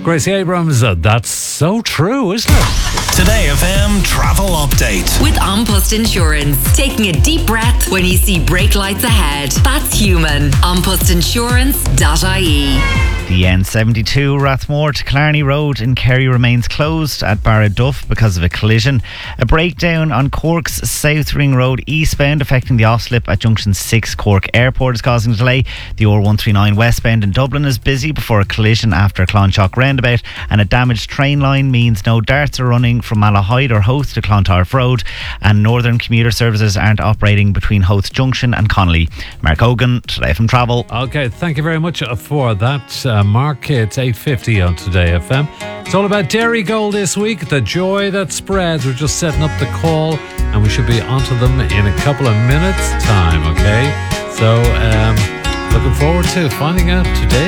Gracie Abrams, that's so true, isn't it? Today FM travel update. With An Post Insurance. Taking a deep breath when you see brake lights ahead. That's human. AnPostInsurance.ie. The N72 Rathmore to Killarney Road in Kerry remains closed at Barraduff because of a collision. A breakdown on Cork's South Ring Road eastbound affecting the off-slip at Junction 6 Cork Airport is causing a delay. The R139 westbound in Dublin is busy before a collision after Clonshock roundabout, and a damaged train line means no darts are running from Malahide or Howth to Clontarf Road, and northern commuter services aren't operating between Howth Junction and Connolly. Mark Hogan, Today from Travel. Okay, thank you very much for that, Mark. It's 8:50 on Today FM. It's all about Dairy Gold this week, the joy that spreads. We're just setting up the call, and we should be onto them in a couple of minutes' time, okay? So, looking forward to finding out today.